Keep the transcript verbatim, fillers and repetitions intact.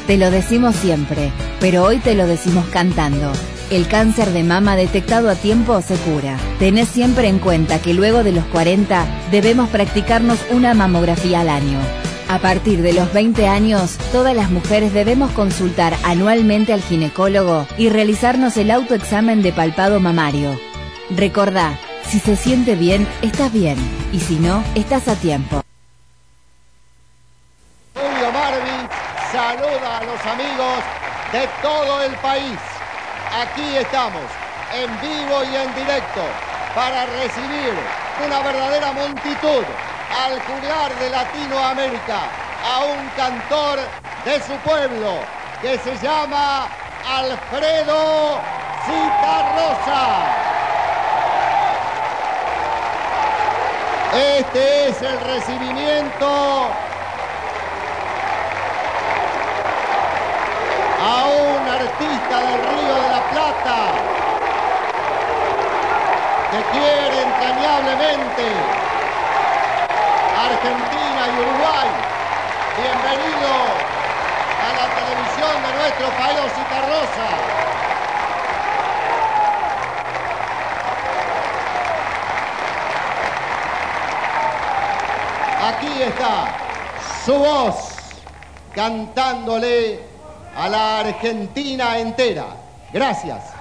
Te lo decimos siempre, pero hoy te lo decimos cantando. El cáncer de mama detectado a tiempo se cura. Tenés siempre en cuenta que luego de los cuarenta debemos practicarnos una mamografía al año. A partir de los veinte años, todas las mujeres debemos consultar anualmente al ginecólogo y realizarnos el autoexamen de palpado mamario. Recordá, si se siente bien, estás bien, y si no, estás a tiempo. Julio Marvin saluda a los amigos de todo el país. Aquí estamos, en vivo y en directo, para recibir una verdadera multitud al juglar de Latinoamérica a un cantor de su pueblo que se llama Alfredo Citarrosa. Este es el recibimiento a un artista del Río de la Plata que quiere entrañablemente Argentina y Uruguay. Bienvenido a la televisión de nuestro país, Citarrosa. Aquí está su voz cantándole a la Argentina entera. Gracias.